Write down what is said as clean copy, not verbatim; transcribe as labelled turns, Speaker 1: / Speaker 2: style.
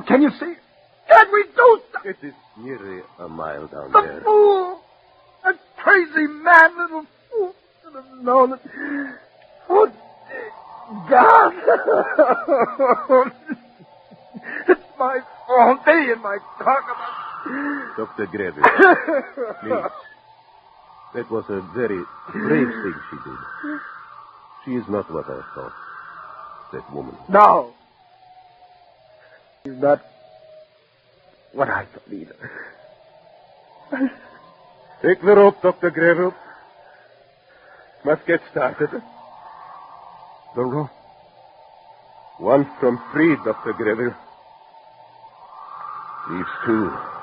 Speaker 1: Can you see? Can't we do something?
Speaker 2: It is nearly a mile down
Speaker 1: The
Speaker 2: there.
Speaker 1: fool! A crazy, mad little fool should have known it. Oh, dear God! It's my fault. They and my cock.
Speaker 2: Dr. Greville, please. That was a very brave thing she did. She is not what I thought. That woman.
Speaker 1: No. She's not what I thought either.
Speaker 2: Take the rope, Dr. Greville. Must get started.
Speaker 1: The rope?
Speaker 2: One from three, Dr. Greville. Leaves two.